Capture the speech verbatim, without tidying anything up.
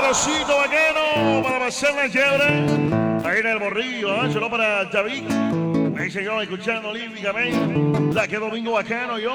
sabrosito bacano para pasarla chévere. Ahí en el morrillo, ¿eh? Solo para David. Ahí seguimos escuchando olímpicamente. La que domingo bacano yo.